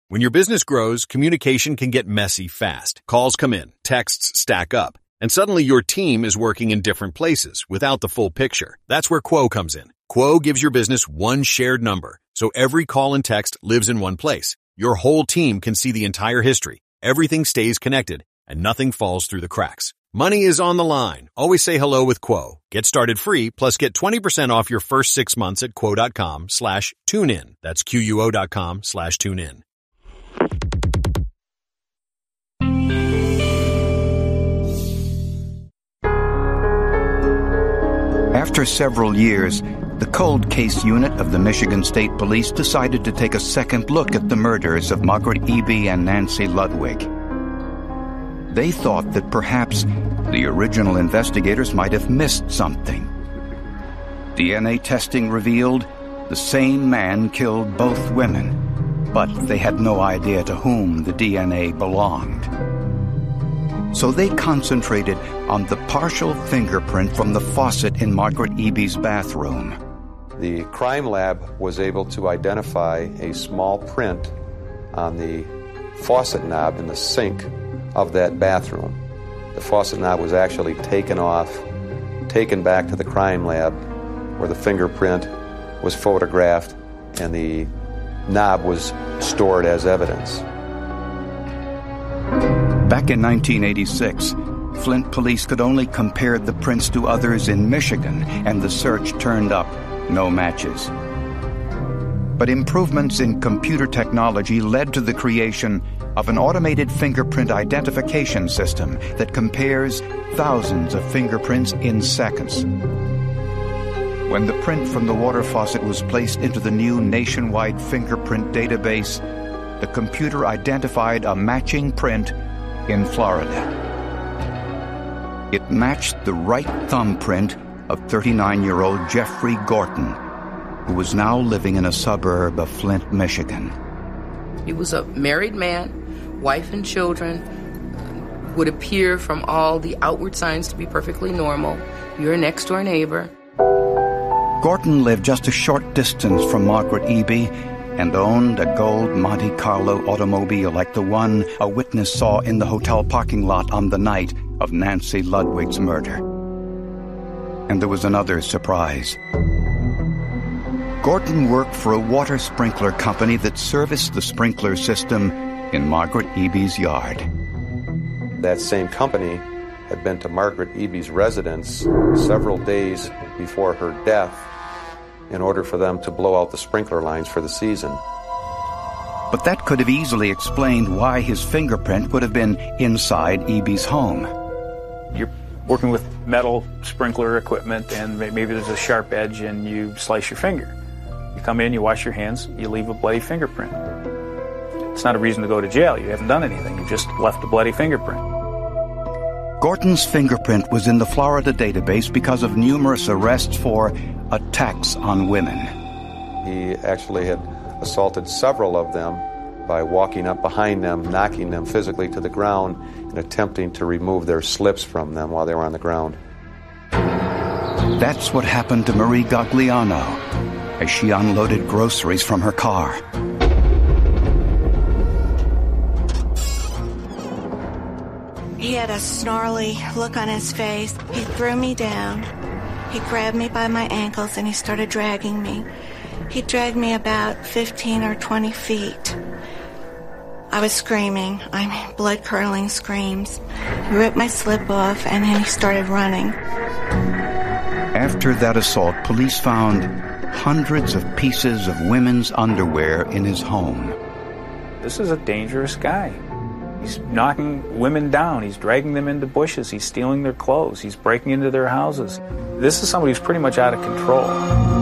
When your business grows, communication can get messy fast. Calls come in, texts stack up, and suddenly your team is working in different places without the full picture. That's where Quo comes in. Quo gives your business one shared number, so every call and text lives in one place. Your whole team can see the entire history. Everything stays connected, and nothing falls through the cracks. Money is on the line. Always say hello with Quo. Get started free, plus get 20% off your first 6 months at quo.com/tunein. That's QUO.com/tunein. After several years, the Cold Case Unit of the Michigan State Police decided to take a second look at the murders of Margaret Eby and Nancy Ludwig. They thought that perhaps the original investigators might have missed something. DNA testing revealed the same man killed both women, but they had no idea to whom the DNA belonged. So they concentrated on the partial fingerprint from the faucet in Margaret Eby's bathroom. The crime lab was able to identify a small print on the faucet knob in the sink of that bathroom. The faucet knob was actually taken off, taken back to the crime lab, where the fingerprint was photographed and the knob was stored as evidence. Back in 1986, Flint police could only compare the prints to others in Michigan, and the search turned up no matches. But improvements in computer technology led to the creation of an automated fingerprint identification system that compares thousands of fingerprints in seconds. When the print from the water faucet was placed into the new nationwide fingerprint database, the computer identified a matching print in Florida. It matched the right thumbprint of 39-year-old Jeffrey Gorton, who was now living in a suburb of Flint, Michigan. He was a married man, wife and children, would appear from all the outward signs to be perfectly normal. You're a next-door neighbor. Gorton lived just a short distance from Margaret Eby and owned a gold Monte Carlo automobile like the one a witness saw in the hotel parking lot on the night of Nancy Ludwig's murder. And there was another surprise. Gorton worked for a water sprinkler company that serviced the sprinkler system in Margaret Eby's yard. That same company had been to Margaret Eby's residence several days before her death in order for them to blow out the sprinkler lines for the season. But that could have easily explained why his fingerprint would have been inside Eby's home. You're working with metal sprinkler equipment, and maybe there's a sharp edge and you slice your finger. You come in, you wash your hands, you leave a bloody fingerprint. It's not a reason to go to jail. You haven't done anything. You just left a bloody fingerprint. Gorton's fingerprint was in the Florida database because of numerous arrests for attacks on women. He actually had assaulted several of them by walking up behind them, knocking them physically to the ground, and attempting to remove their slips from them while they were on the ground. That's what happened to Marie Gagliano as she unloaded groceries from her car. He had a snarly look on his face. He threw me down. He grabbed me by my ankles and he started dragging me. He dragged me about 15 or 20 feet. I was screaming, blood-curdling screams. He ripped my slip off and then he started running. After that assault, police found hundreds of pieces of women's underwear in his home. This is a dangerous guy. He's knocking women down. He's dragging them into bushes. He's stealing their clothes. He's breaking into their houses. This is somebody who's pretty much out of control.